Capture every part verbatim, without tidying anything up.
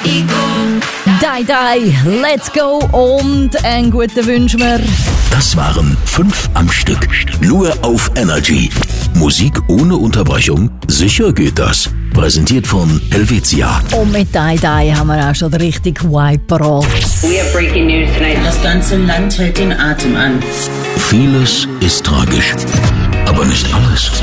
Die, die, let's go und einen guten wünschen wir. Das waren fünf am Stück. Nur auf Energy. Musik ohne Unterbrechung? Sicher geht das. Präsentiert von Helvetia. Und mit Die, die haben wir auch schon den richtigen Vibe parat. We have breaking news tonight. Das ganze Land hält den Atem an. Vieles ist tragisch, aber nicht alles.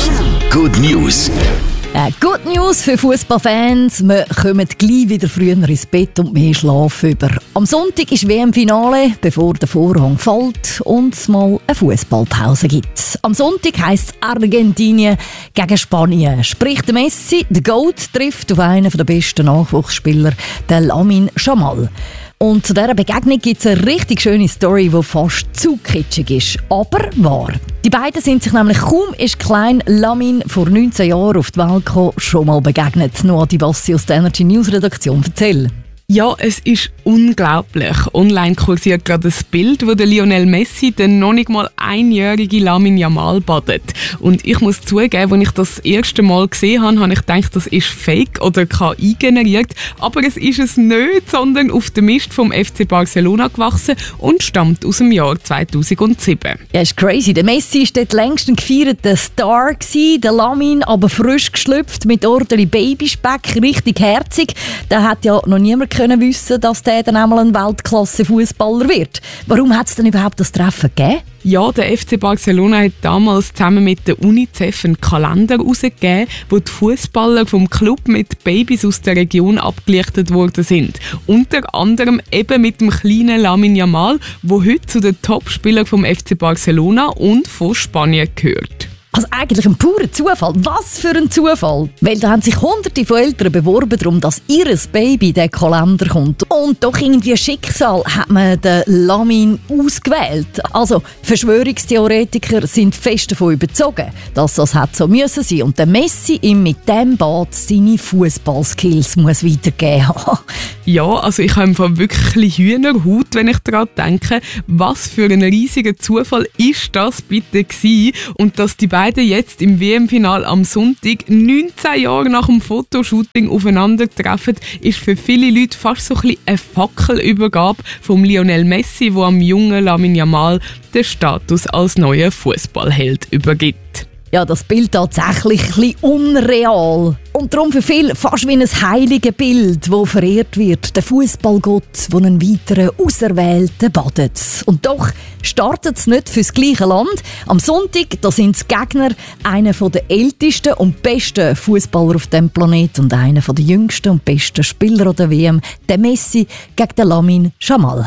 Good News. Äh, Good News für Fußballfans. Wir kommen gleich wieder früher ins Bett und mehr Schlaf über. Am Sonntag ist W M-Finale, bevor der Vorhang fällt und es mal eine Fußballpause gibt. Am Sonntag heisst es Argentinien gegen Spanien. Sprich, der Messi, der GOAT, trifft auf einen der besten Nachwuchsspieler, den Lamine Yamal. Und zu dieser Begegnung gibt es eine richtig schöne Story, die fast zu kitschig ist, aber wahr. Die beiden sind sich nämlich kaum ist klein Lamine vor neunzehn Jahren auf die Welt gekommen, schon mal begegnet. Noah Di Bassi aus der Energy News Redaktion, erzähl. Ja, es ist unglaublich. Online kursiert gerade ein Bild, wo der Lionel Messi den noch nicht mal einjährigen Lamine Yamal badet. Und ich muss zugeben, als ich das, das erste Mal gesehen habe, habe ich gedacht, das ist Fake oder K I generiert. Aber es ist es nicht, sondern auf dem Mist vom F C Barcelona gewachsen und stammt aus dem Jahr zweitausendsieben. Ja, ist crazy. Der Messi war dort längst ein gefeierter Star gewesen, der Lamine aber frisch geschlüpft mit ordentlich Babyspeck, richtig herzig. Da hat ja noch niemand können wissen, dass der dann einmal ein Weltklasse-Fußballer wird. Warum hat es denn überhaupt das Treffen gegeben? Ja, der F C Barcelona hat damals zusammen mit der UNICEF einen Kalender herausgegeben, wo die Fußballer vom Club mit Babys aus der Region abgelichtet worden sind. Unter anderem eben mit dem kleinen Lamine Yamal, der heute zu den Topspielern vom F C Barcelona und von Spanien gehört. Also eigentlich ein purer Zufall. Was für ein Zufall! Weil da haben sich hunderte von Eltern beworben darum, dass ihr Baby in den Kalender kommt. Und doch irgendwie Schicksal hat man den Lamine ausgewählt. Also Verschwörungstheoretiker sind fest davon überzogen, dass das hat so müssen sein und der Messi ihm mit dem Bad seine Fußballskills muss weitergeben. Ja, also ich habe einfach wirklich Hühnerhaut, wenn ich daran denke, was für ein riesiger Zufall ist das bitte gewesen und dass die beiden jetzt im W M-Final am Sonntag, neunzehn Jahre nach dem Fotoshooting, aufeinandertreffen, ist für viele Leute fast so ein bisschen eine Fackelübergabe vom Lionel Messi, der am jungen Lamine Yamal den Status als neuer Fußballheld übergibt. Ja, das Bild tatsächlich ein bisschen unreal. Und darum für viele fast wie ein heiliges Bild, das verehrt wird. Der Fußballgott, der einen weiteren Auserwählten badet. Und doch startet es nicht für das gleiche Land. Am Sonntag da sind die Gegner einer der ältesten und besten Fußballer auf dem Planeten und einer der jüngsten und besten Spieler der W M, der Messi gegen den Lamine Yamal.